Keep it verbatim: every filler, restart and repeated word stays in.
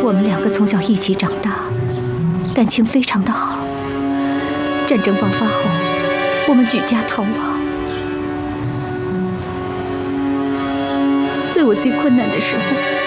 我们两个从小一起长大，感情非常的好。战争爆发后，我们举家逃亡。在我最困难的时候，